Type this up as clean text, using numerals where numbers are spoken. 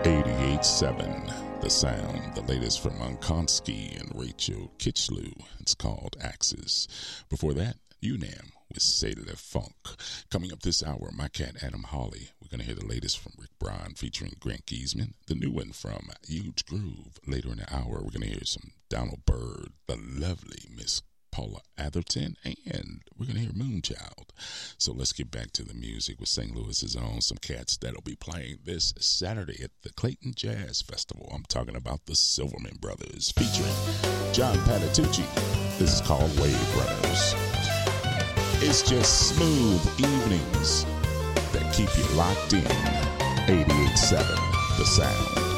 88.7 The Sound, the latest from Unkonsky and Rachel Kitchlew. It's called Axis. Before that, UNAM with Say Le Funk. Coming up this hour, my cat Adam Hawley. We're going to hear the latest from Rick Bryan featuring Grant Giesman. The new one from Huge Groove. Later in the hour, we're going to hear some Donald Byrd, the lovely Miss Paula Atherton, and we're going to hear Moonchild. So let's get back to the music with St. Louis's own, some cats that'll be playing this Saturday at the Clayton Jazz Festival. I'm talking about the Silverman Brothers featuring John Patitucci. This is called Wave Runners. It's just smooth evenings that keep you locked in. 88.7 The Sound.